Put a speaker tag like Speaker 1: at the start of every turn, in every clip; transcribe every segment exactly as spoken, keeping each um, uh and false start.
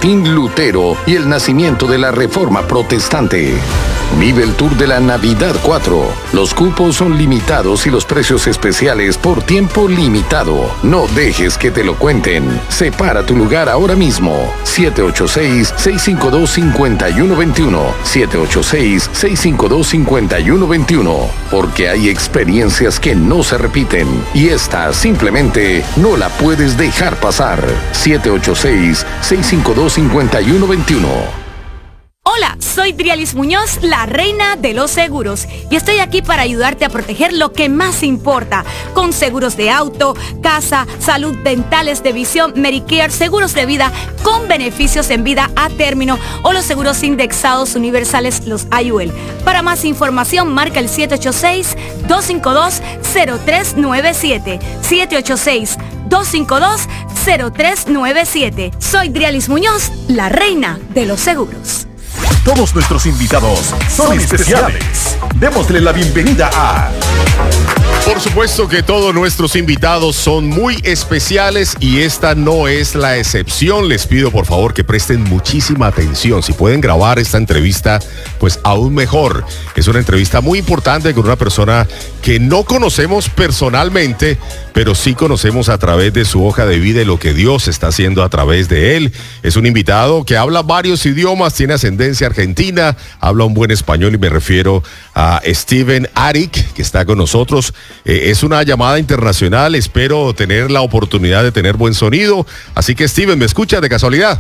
Speaker 1: Martín Lutero y el nacimiento de la Reforma Protestante. Vive el Tour de la Navidad cuatro. Los cupos son limitados y los precios especiales por tiempo limitado. No dejes que te lo cuenten. Separa tu lugar ahora mismo. siete ocho seis, seis cinco dos, cinco uno dos uno. siete ocho seis, seis cinco dos, cinco uno dos uno. Porque hay experiencias que no se repiten. Y esta simplemente no la puedes dejar pasar. siete ocho seis, seis cinco dos, cinco uno dos uno.
Speaker 2: Hola, soy Drialis Muñoz, la reina de los seguros, y estoy aquí para ayudarte a proteger lo que más importa, con seguros de auto, casa, salud, dentales, de visión, Medicare, seguros de vida con beneficios en vida a término o los seguros indexados universales, los I U L. Para más información, marca el siete ocho seis, dos cinco dos, cero tres nueve siete, siete ocho seis, dos cinco dos, cero tres nueve siete. Soy Drialis Muñoz, la reina de los seguros.
Speaker 3: Todos nuestros invitados son especiales. Démosle la bienvenida a...
Speaker 4: Por supuesto que todos nuestros invitados son muy especiales y esta no es la excepción. Les pido por favor que presten muchísima atención. Si pueden grabar esta entrevista, pues aún mejor. Es una entrevista muy importante con una persona que no conocemos personalmente, pero sí conocemos a través de su hoja de vida y lo que Dios está haciendo a través de él. Es un invitado que habla varios idiomas, tiene ascendencia argentina, habla un buen español y me refiero a Steven Arik, que está con nosotros. Eh, es una llamada internacional, espero tener la oportunidad de tener buen sonido. Así que Steven, ¿me escuchas de casualidad?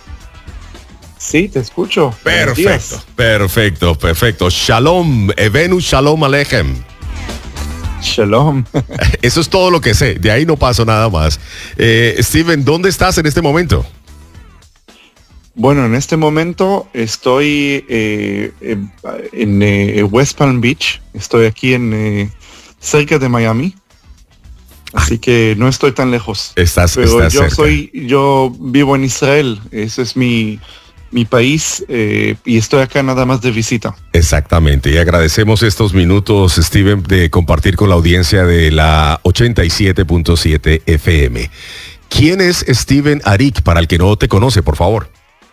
Speaker 5: Sí, te escucho.
Speaker 4: Perfecto, perfecto, perfecto. Shalom, Evenu Shalom Alechem.
Speaker 5: Shalom.
Speaker 4: Eso es todo lo que sé, de ahí no paso nada más. Eh, Steven, ¿dónde estás en este momento?
Speaker 5: Bueno, en este momento estoy eh, en, en eh, West Palm Beach. Estoy aquí en eh, cerca de Miami. Así que no estoy tan lejos.
Speaker 4: Estás,
Speaker 5: Pero
Speaker 4: estás
Speaker 5: yo
Speaker 4: cerca.
Speaker 5: soy, yo vivo en Israel. Ese es mi, mi país eh, y estoy acá nada más de visita.
Speaker 4: Exactamente, y agradecemos estos minutos, Steven, de compartir con la audiencia de la ochenta y siete punto siete F M. ¿Quién es Steven Arik, para el que no te conoce, por favor?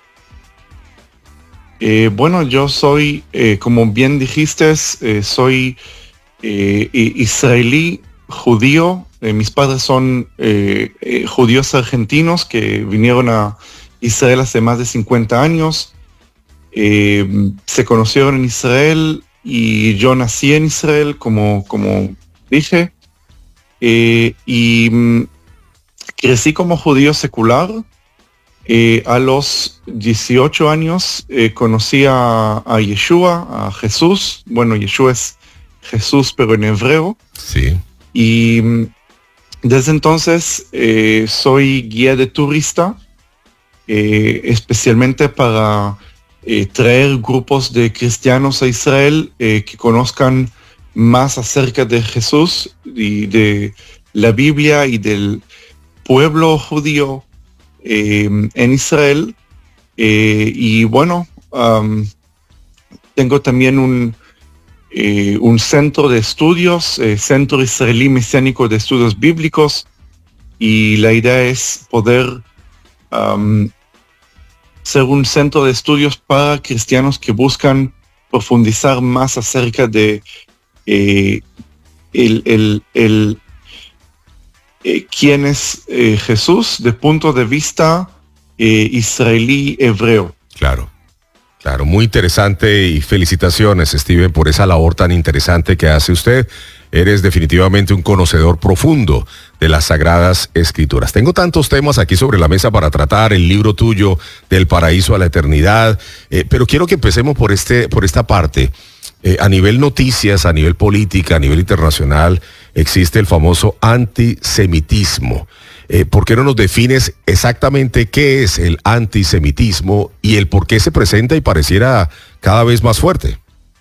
Speaker 5: Eh, bueno, yo soy, eh, como bien dijiste, eh, soy eh, israelí, judío. Eh, mis padres son eh, eh, judíos argentinos que vinieron a Israel hace más de cincuenta años. Eh, se conocieron en Israel y yo nací en Israel, como, como dije. Eh, y mm, crecí como judío secular. Eh, a los dieciocho años eh, conocí a, a Yeshua, a Jesús. Bueno, Yeshua es Jesús, pero en hebreo.
Speaker 4: Sí.
Speaker 5: Y mm, desde entonces eh, soy guía de turista, eh, especialmente para eh, traer grupos de cristianos a Israel eh, que conozcan más acerca de Jesús y de la Biblia y del pueblo judío Eh, en Israel. Eh, y bueno, um, tengo también un, eh, un centro de estudios, eh, Centro Israelí Mesiánico de Estudios Bíblicos, y la idea es poder um, ser un centro de estudios para cristianos que buscan profundizar más acerca de eh, el, el, el Eh, quién es eh, Jesús de punto de vista eh, israelí hebreo.
Speaker 4: Claro, claro, muy interesante y felicitaciones, Steven, por esa labor tan interesante que hace usted. Eres definitivamente un conocedor profundo de las Sagradas Escrituras. Tengo tantos temas aquí sobre la mesa para tratar, el libro tuyo, Del Paraíso a la Eternidad, eh, pero quiero que empecemos por, este, por esta parte. Eh, a nivel noticias, a nivel política, a nivel internacional, existe el famoso antisemitismo. Eh, ¿Por qué no nos defines exactamente qué es el antisemitismo y el por qué se presenta y pareciera cada vez más fuerte?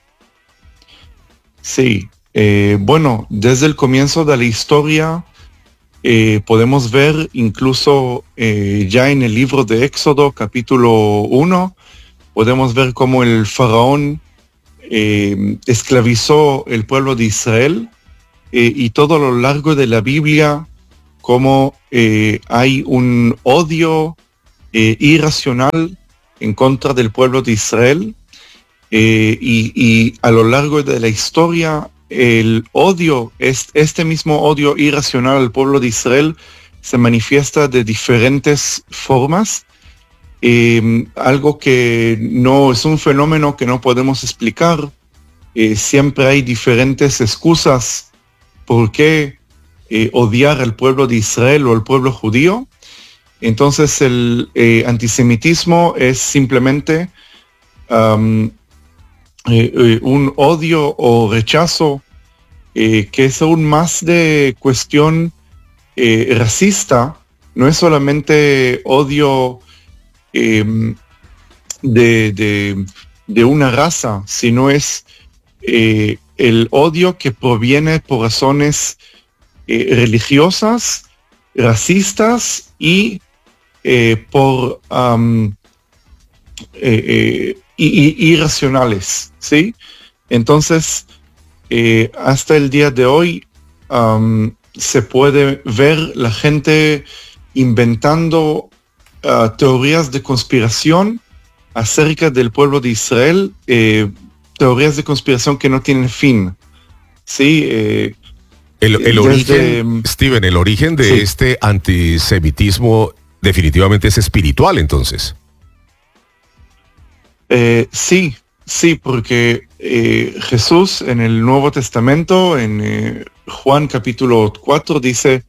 Speaker 5: Sí, eh, bueno, desde el comienzo de la historia eh, podemos ver incluso eh, ya en el libro de Éxodo, capítulo uno, podemos ver cómo el faraón Eh, esclavizó el pueblo de Israel eh, y todo a lo largo de la Biblia como eh, hay un odio eh, irracional en contra del pueblo de Israel, eh, y, y a lo largo de la historia el odio, este mismo odio irracional al pueblo de Israel se manifiesta de diferentes formas, eh, algo que no es un fenómeno que no podemos explicar. Eh, siempre hay diferentes excusas por qué eh, odiar al pueblo de Israel o al pueblo judío. Entonces el eh, antisemitismo es simplemente um, Eh, eh, un odio o rechazo eh, que es aún más de cuestión eh, racista, no es solamente odio eh, de, de, de una raza, sino es eh, el odio que proviene por razones eh, religiosas, racistas y eh, por um, eh, eh, y, y, irracionales, ¿sí? Entonces, eh, hasta el día de hoy um, se puede ver la gente inventando uh, teorías de conspiración acerca del pueblo de Israel, eh, teorías de conspiración que no tienen fin, ¿sí? Eh,
Speaker 4: el, el
Speaker 5: desde,
Speaker 4: origen, Steven, el origen de sí. este antisemitismo definitivamente es espiritual, entonces.
Speaker 5: Eh, sí, sí, porque eh, Jesús en el Nuevo Testamento, en eh, Juan capítulo cuatro, dice,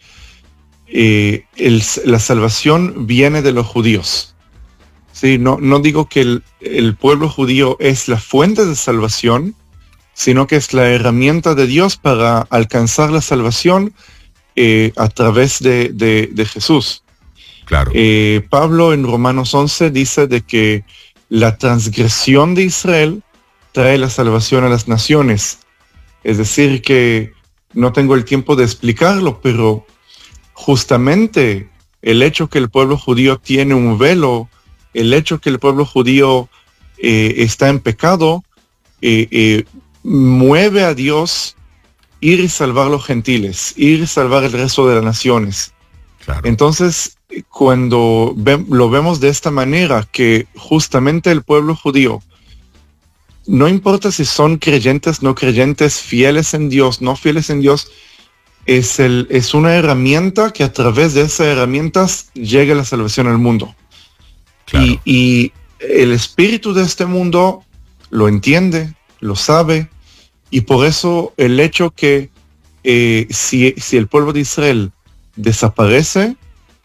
Speaker 5: eh, el, la salvación viene de los judíos. Sí, no, no digo que el, el pueblo judío es la fuente de salvación, sino que es la herramienta de Dios para alcanzar la salvación eh, a través de, de, de Jesús.
Speaker 4: Claro.
Speaker 5: Eh, Pablo en Romanos once dice de que la transgresión de Israel trae la salvación a las naciones. Es decir, que no tengo el tiempo de explicarlo, pero justamente el hecho que el pueblo judío tiene un velo, el hecho que el pueblo judío eh, está en pecado, eh, eh, mueve a Dios ir y salvar a los gentiles, ir y salvar el resto de las naciones.
Speaker 4: Claro.
Speaker 5: Entonces, cuando ve, lo vemos de esta manera, que justamente el pueblo judío, no importa si son creyentes, no creyentes, fieles en Dios, no fieles en Dios, es, el, es una herramienta que a través de esas herramientas llega la salvación al mundo. Claro. Y, y el espíritu de este mundo lo entiende, lo sabe, y por eso el hecho que eh, si, si el pueblo de Israel desaparece,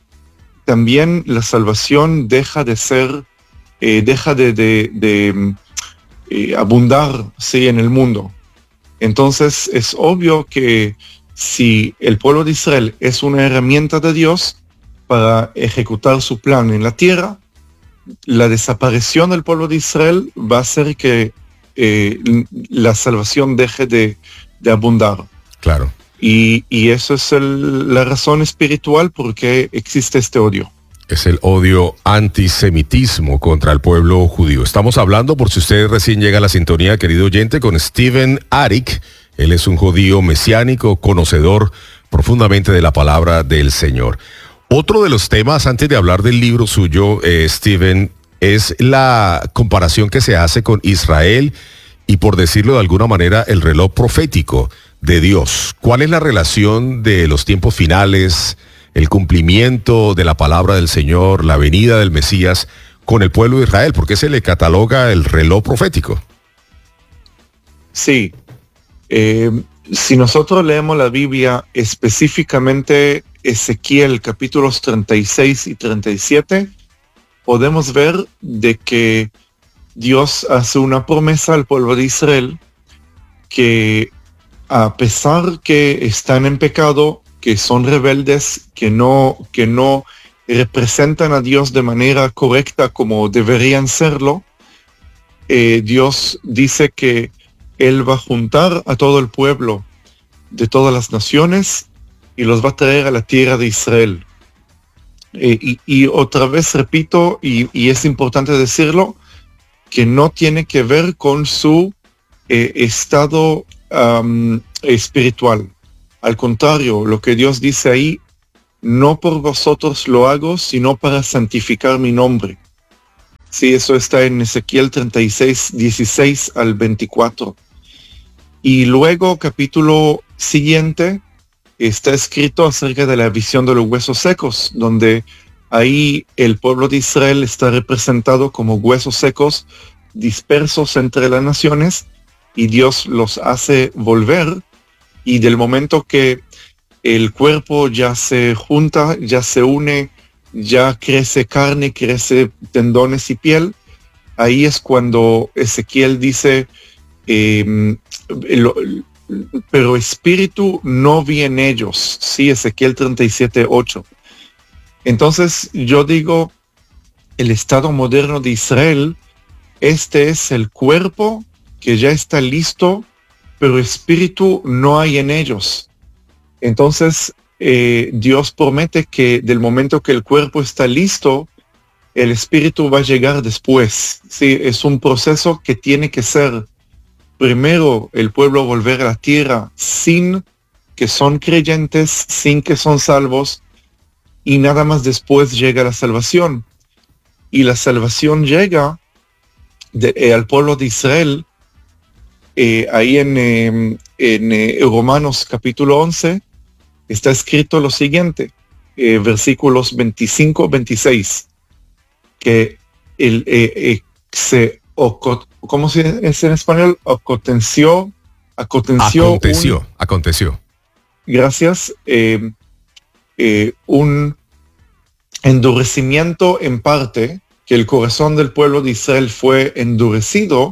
Speaker 5: también la salvación deja de ser, eh, deja de, de, de eh, abundar, ¿sí?, en el mundo. Entonces es obvio que si el pueblo de Israel es una herramienta de Dios para ejecutar su plan en la tierra, la desaparición del pueblo de Israel va a hacer que eh, la salvación deje de, de abundar.
Speaker 4: Claro.
Speaker 5: Y, y eso es el, la razón espiritual por qué existe este odio.
Speaker 4: Es el odio antisemitismo contra el pueblo judío. Estamos hablando, por si usted recién llega a la sintonía, querido oyente, con Steven Arik. Él es un judío mesiánico, conocedor profundamente de la palabra del Señor. Otro de los temas, antes de hablar del libro suyo, eh, Steven, es la comparación que se hace con Israel y, por decirlo de alguna manera, el reloj profético de Dios. ¿Cuál es la relación de los tiempos finales, el cumplimiento de la palabra del Señor, la venida del Mesías con el pueblo de Israel? ¿Por qué se le cataloga el reloj profético?
Speaker 5: Sí. Eh, si nosotros leemos la Biblia, específicamente Ezequiel capítulos treinta y seis y treinta y siete, podemos ver de que Dios hace una promesa al pueblo de Israel que, a pesar que están en pecado, que son rebeldes, que no, que no representan a Dios de manera correcta como deberían serlo, eh, Dios dice que Él va a juntar a todo el pueblo de todas las naciones y los va a traer a la tierra de Israel. Eh, y, y otra vez repito, y, y es importante decirlo, que no tiene que ver con su eh, estado um, espiritual. Al contrario, lo que Dios dice ahí no por vosotros lo hago, sino para santificar mi nombre. Sí, eso está en Ezequiel treinta y seis, dieciséis al veinticuatro. Y luego, capítulo siguiente, está escrito acerca de la visión de los huesos secos, donde ahí el pueblo de Israel está representado como huesos secos dispersos entre las naciones, y Dios los hace volver, y del momento que el cuerpo ya se junta, ya se une, ya crece carne, crece tendones y piel, ahí es cuando Ezequiel dice, eh, lo, pero espíritu no vi en ellos, sí, Ezequiel treinta y siete, ocho. Entonces yo digo, el estado moderno de Israel, este es el cuerpo que ya está listo, pero espíritu no hay en ellos. Entonces eh, Dios promete que del momento que el cuerpo está listo, el espíritu va a llegar después. Sí, es un proceso que tiene que ser primero el pueblo volver a la tierra sin que son creyentes, sin que son salvos, y nada más después llega la salvación. Y la salvación llega de, eh, al pueblo de Israel, eh, ahí en, eh, en eh, Romanos capítulo once, está escrito lo siguiente, eh, versículos veinticinco, veintiséis, que el, eh, eh, se, oco, ¿cómo se es en español? Aconteció, aconteció,
Speaker 4: aconteció,
Speaker 5: un,
Speaker 4: aconteció.
Speaker 5: Gracias, eh, eh, un endurecimiento en parte, que el corazón del pueblo de Israel fue endurecido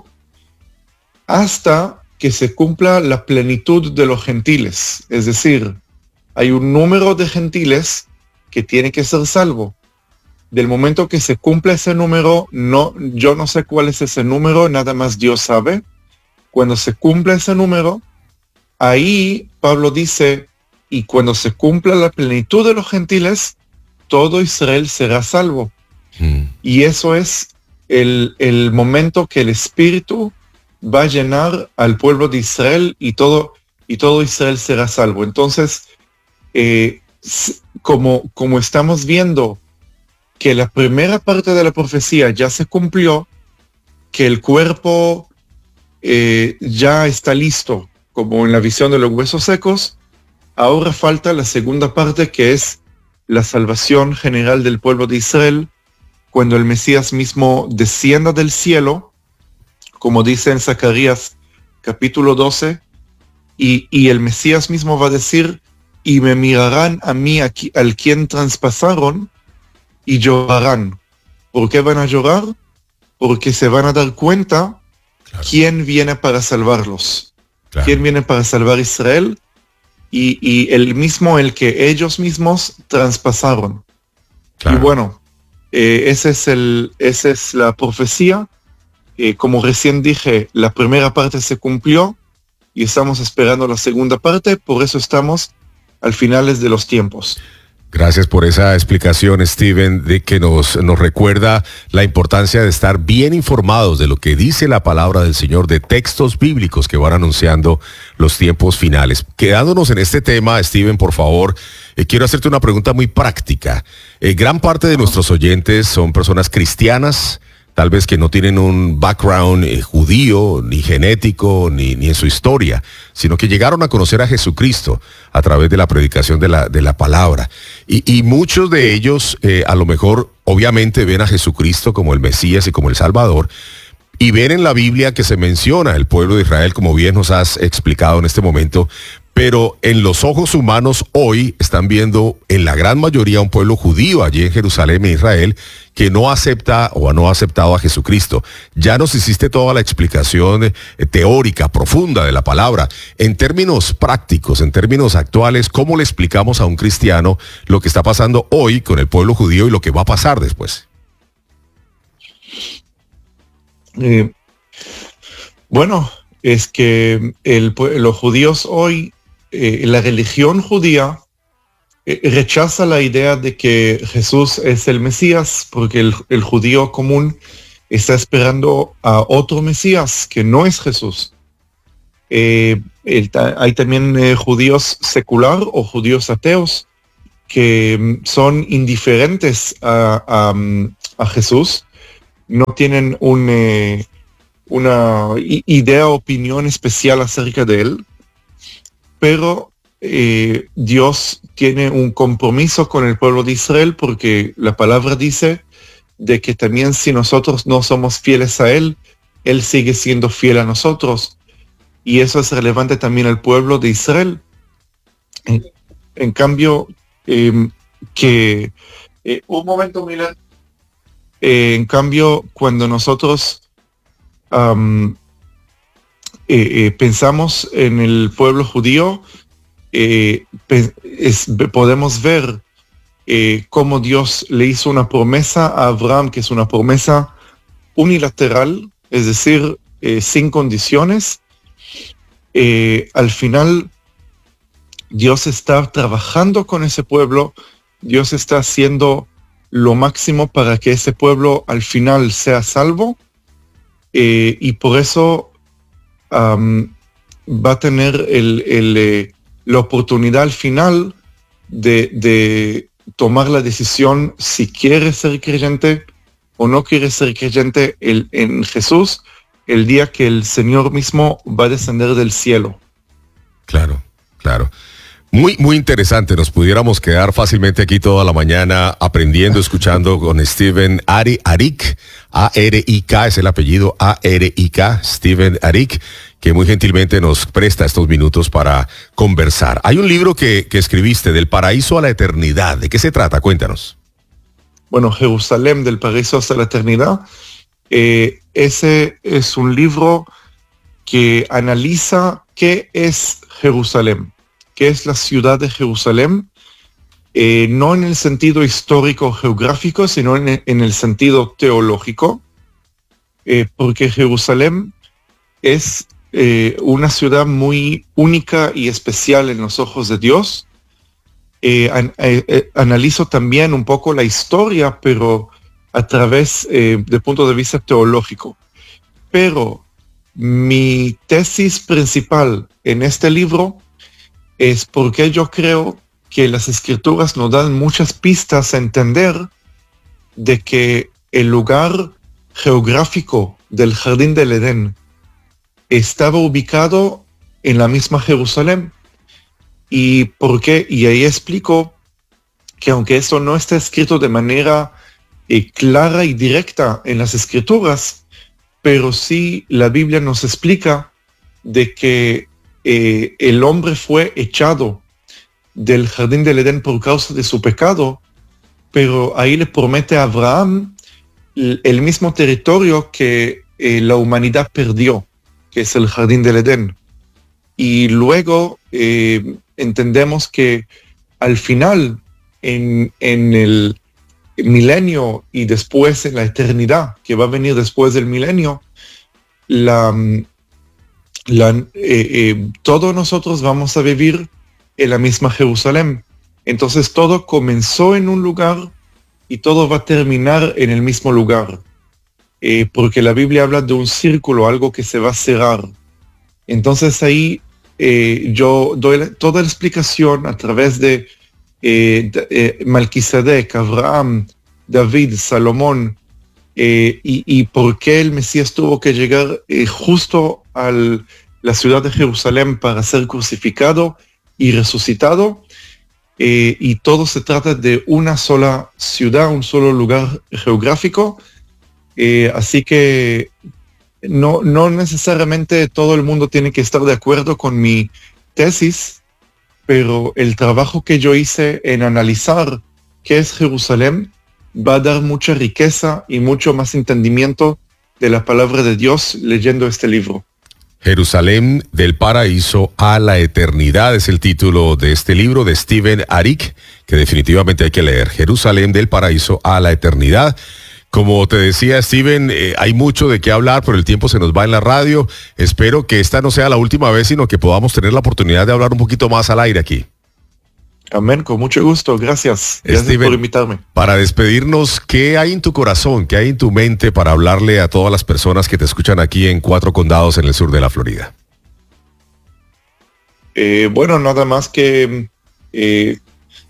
Speaker 5: hasta que se cumpla la plenitud de los gentiles. Es decir, hay un número de gentiles que tiene que ser salvo. Del momento que se cumpla ese número, no, yo no sé cuál es ese número, nada más Dios sabe. Cuando se cumpla ese número, ahí Pablo dice, y cuando se cumpla la plenitud de los gentiles, todo Israel será salvo. Mm. Y eso es el, el momento que el Espíritu va a llenar al pueblo de Israel y todo, y todo Israel será salvo. Entonces, eh, como, como estamos viendo que la primera parte de la profecía ya se cumplió, que el cuerpo eh, ya está listo, como en la visión de los huesos secos, ahora falta la segunda parte, que es la salvación general del pueblo de Israel, cuando el Mesías mismo descienda del cielo, como dice en Zacarías capítulo doce, y, y el Mesías mismo va a decir, y me mirarán a mí, aquí, al quien traspasaron, y llorarán. ¿Por qué van a llorar? Porque se van a dar cuenta, claro, quién viene para salvarlos. Claro. Quién viene para salvar a Israel, y, y el mismo, el que ellos mismos traspasaron. Claro. Y bueno, eh, ese es el, esa es la profecía. Eh, como recién dije, la primera parte se cumplió y estamos esperando la segunda parte, por eso estamos al finales de los tiempos.
Speaker 4: Gracias por esa explicación, Steven, de que nos, nos recuerda la importancia de estar bien informados de lo que dice la palabra del Señor, de textos bíblicos que van anunciando los tiempos finales. Quedándonos en este tema, Steven, por favor, eh, quiero hacerte una pregunta muy práctica. Eh, gran parte de nuestros oyentes son personas cristianas, tal vez que no tienen un background eh, judío, ni genético, ni, ni en su historia, sino que llegaron a conocer a Jesucristo a través de la predicación de la, de la palabra. Y, y muchos de ellos, eh, a lo mejor, obviamente ven a Jesucristo como el Mesías y como el Salvador, y ven en la Biblia que se menciona el pueblo de Israel, como bien nos has explicado en este momento, pero en los ojos humanos hoy están viendo en la gran mayoría un pueblo judío allí en Jerusalén, en Israel, que no acepta o no ha aceptado a Jesucristo. Ya nos hiciste toda la explicación eh, teórica, profunda de la palabra. En términos prácticos, en términos actuales, ¿cómo le explicamos a un cristiano lo que está pasando hoy con el pueblo judío y lo que va a pasar después?
Speaker 5: Eh, bueno, es que el, los judíos hoy, eh, la religión judía eh, rechaza la idea de que Jesús es el Mesías, porque el, el judío común está esperando a otro Mesías que no es Jesús. Eh, el, hay también eh, judíos secular o judíos ateos que son indiferentes a, a, a Jesús, no tienen un, eh, una idea o opinión especial acerca de él, pero eh, Dios tiene un compromiso con el pueblo de Israel, porque la palabra dice de que también si nosotros no somos fieles a él, él sigue siendo fiel a nosotros, y eso es relevante también al pueblo de Israel. En, en cambio, eh, que eh, un momento, mira, eh, en cambio, cuando nosotros um, eh, eh, pensamos en el pueblo judío, eh, es, podemos ver eh, cómo Dios le hizo una promesa a Abraham, que es una promesa unilateral, es decir, eh, sin condiciones. Eh, al final, Dios está trabajando con ese pueblo, Dios está haciendo lo máximo para que ese pueblo al final sea salvo, eh, y por eso um, va a tener el, el, eh, la oportunidad al final de, de tomar la decisión si quiere ser creyente o no quiere ser creyente el, en Jesús, el día que el Señor mismo va a descender del cielo.
Speaker 4: Claro, claro. Muy, muy interesante. Nos pudiéramos quedar fácilmente aquí toda la mañana aprendiendo, escuchando con Steven Ari, Arik, A R I K, es el apellido, A R I K, Steven Arik, que muy gentilmente nos presta estos minutos para conversar. Hay un libro que, que escribiste, Del Paraíso a la Eternidad. ¿De qué se trata? Cuéntanos.
Speaker 5: Bueno, Jerusalén, del paraíso hasta la eternidad. Eh, ese es un libro que analiza qué es Jerusalén, qué es la ciudad de Jerusalén, eh, no en el sentido histórico geográfico, sino en, en el sentido teológico, eh, porque Jerusalén es eh, una ciudad muy única y especial en los ojos de Dios. Eh, an, eh, analizo también un poco la historia, pero a través eh, del punto de vista teológico. Pero mi tesis principal en este libro es porque yo creo que las escrituras nos dan muchas pistas a entender de que el lugar geográfico del Jardín del Edén estaba ubicado en la misma Jerusalén. ¿Y por qué? Y ahí explico que aunque eso no está escrito de manera eh, clara y directa en las escrituras, pero sí la Biblia nos explica de que eh, el hombre fue echado del Jardín del Edén por causa de su pecado, pero ahí le promete a Abraham el, el mismo territorio que eh, la humanidad perdió, que es el Jardín del Edén. Y luego eh, entendemos que al final, en, en el milenio y después en la eternidad, que va a venir después del milenio, la, la, eh, eh, todos nosotros vamos a vivir en la misma Jerusalén. Entonces todo comenzó en un lugar y todo va a terminar en el mismo lugar. Eh, porque la Biblia habla de un círculo, algo que se va a cerrar. Entonces ahí eh, yo doy toda la explicación a través de, eh, de eh, Melquisedec, Abraham, David, Salomón, eh, y, y por qué el Mesías tuvo que llegar eh, justo a la ciudad de Jerusalén para ser crucificado y resucitado. Eh, y todo se trata de una sola ciudad, un solo lugar geográfico. Eh, así que no, no necesariamente todo el mundo tiene que estar de acuerdo con mi tesis, pero el trabajo que yo hice en analizar qué es Jerusalén va a dar mucha riqueza y mucho más entendimiento de la palabra de Dios leyendo este libro.
Speaker 4: Jerusalén, del paraíso a la eternidad, es el título de este libro de Steven Arik, que definitivamente hay que leer. Jerusalén, del paraíso a la eternidad. Como te decía, Steven, eh, hay mucho de qué hablar, pero el tiempo se nos va en la radio. Espero que esta no sea la última vez, sino que podamos tener la oportunidad de hablar un poquito más al aire aquí.
Speaker 5: Amén, con mucho gusto. Gracias. Gracias
Speaker 4: Steven,
Speaker 5: por invitarme.
Speaker 4: Para despedirnos, ¿qué hay en tu corazón, qué hay en tu mente para hablarle a todas las personas que te escuchan aquí en Cuatro Condados en el sur de la Florida?
Speaker 5: Eh, bueno, nada más que eh,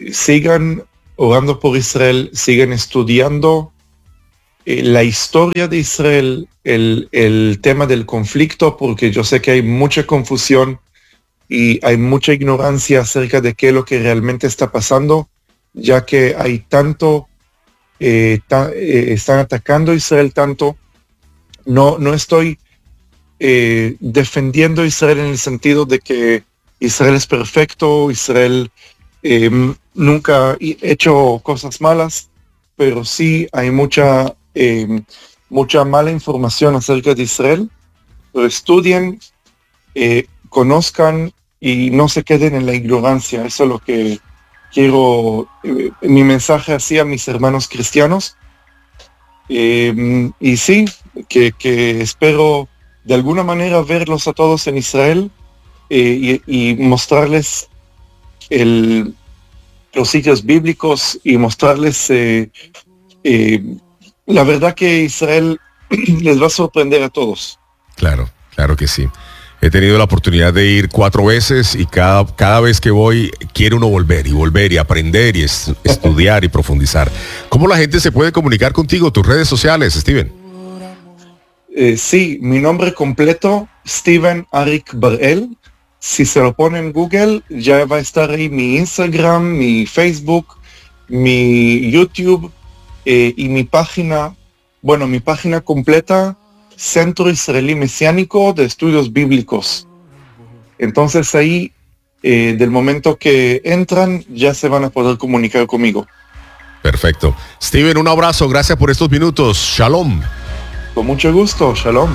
Speaker 5: sigan orando por Israel, sigan estudiando eh, la historia de Israel, el, el tema del conflicto, porque yo sé que hay mucha confusión y hay mucha ignorancia acerca de qué es lo que realmente está pasando, ya que hay tanto, eh, ta, eh, están atacando a Israel tanto. No, no estoy eh, defendiendo a Israel en el sentido de que Israel es perfecto, Israel eh, nunca ha hecho cosas malas, pero sí hay mucha, eh, mucha mala información acerca de Israel. Pero estudien, eh, conozcan y no se queden en la ignorancia. Eso es lo que quiero, eh, mi mensaje así a mis hermanos cristianos. Eh, y sí, que, que espero de alguna manera verlos a todos en Israel eh, y, y mostrarles el, los sitios bíblicos y mostrarles eh, eh, la verdad que Israel les va a sorprender a todos.
Speaker 4: Claro, claro que sí. He tenido la oportunidad de ir cuatro veces y cada, cada vez que voy quiere uno volver y volver y aprender y es, estudiar y profundizar. ¿Cómo la gente se puede comunicar contigo? Tus redes sociales, Steven.
Speaker 5: Eh, sí, mi nombre completo, Steven Arik Bar-El. Si se lo pone en Google, ya va a estar ahí mi Instagram, mi Facebook, mi YouTube eh, y mi página, bueno, mi página completa, Centro Israelí Mesiánico de Estudios Bíblicos. Entonces ahí, eh, del momento que entran, ya se van a poder comunicar conmigo.
Speaker 4: Perfecto. Steven, un abrazo, gracias por estos minutos. Shalom.
Speaker 5: Con mucho gusto, shalom.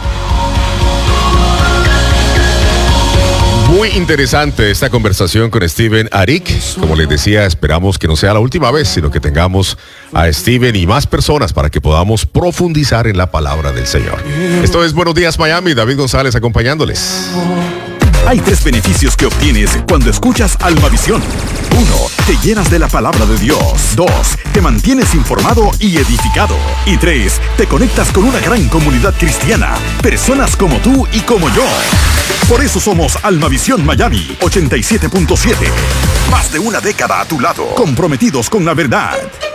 Speaker 4: Muy interesante esta conversación con Steven Arik. Como les decía, esperamos que no sea la última vez, sino que tengamos a Steven y más personas para que podamos profundizar en la palabra del Señor. Esto es Buenos Días Miami, David González acompañándoles.
Speaker 3: Hay tres beneficios que obtienes cuando escuchas Almavisión. Uno, te llenas de la palabra de Dios. Dos, te mantienes informado y edificado. Y tres, te conectas con una gran comunidad cristiana. Personas como tú y como yo. Por eso somos Almavisión Miami ochenta y siete punto siete. Más de una década a tu lado. Comprometidos con la verdad.